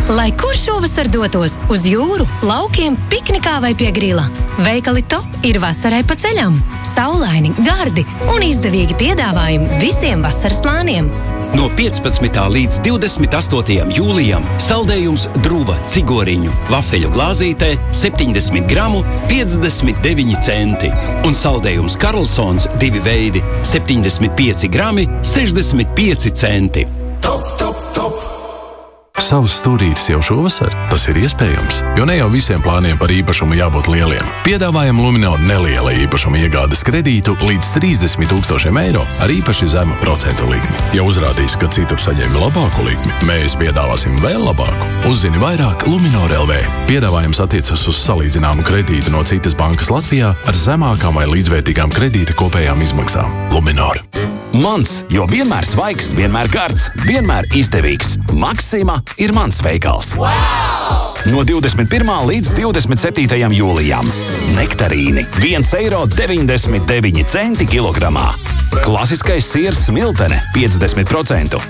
Lai kur šovasar dotos uz jūru, laukiem, piknikā vai pie grila. Veikali Top ir vasarai pa ceļam. Saulaini, gardi un izdevīgi piedāvājumi visiem vasaras plāniem. No 15. līdz 28. jūlijam saldējums Druva cigoriņu vafeļu glāzītē 70 gramu 59 centi. Un saldējums Karlsons 2 veidi 75 grami 65 centi. Top, top, top! Savs stūrītis jau šovasar? Tas ir iespējams, jo ne jau visiem plāniem par īpašumu jābūt lieliem. Piedāvājam Luminor neliela īpašuma iegādes kredītu līdz 30 000 eiro ar īpaši zemu procentu likmi. Ja uzrādīs, ka citur saņēmi labāku likmi, mēs piedāvāsim vēl labāku. Uzzini vairāk Luminor LV. Piedāvājums attiecas uz salīdzināmu kredītu no citas bankas Latvijā ar zemākām vai līdzvērtīgām kredīta kopējām izmaksām. Luminor. Mans, jo vienmēr svaigs, vienmēr gards, vienmēr izdevīgs. Maxima ir mans veikals. Wow! No 21. līdz 27. jūlijam. Nektarīni 1,99 eiro kilogramā. Klasiskais siers Smiltene 50%,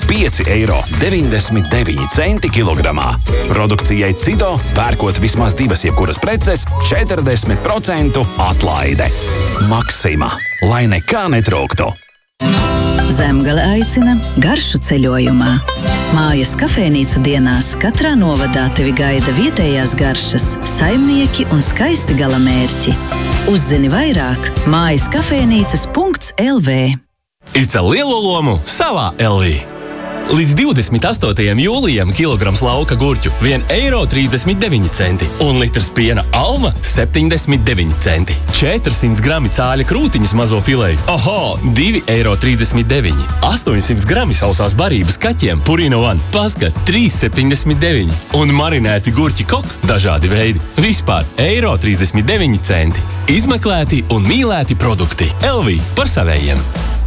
5,99 eiro kilogramā. Produkcijai Cido, pērkot vismaz 2 jebkuras preces, 40% atlaide. Maxima, lai nekā netrūktu. Zemgale aicina garšu ceļojumā. Mājas kafejnīcu dienās katrā novadā tevi gaida vietējās garšas, saimnieki un skaisti galamērķi. Uzzini vairāk mājaskafejnīcas.lv. Izcel lielo lomu savā LV. Līdz 28. jūlijam kilograms lauka gurķu 1,39 eiro un litrs piena Alma 79 centi. 400 grami cāļa krūtiņas mazo fileju. Oho, 2,39 eiro. 800 grami sausās barības kaķiem Purina One paskat 3,79 un marinēti gurķi Kok dažādi veidi. Vispār 1,39 eiro. Izmeklēti un mīlēti produkti. LV par savējiem.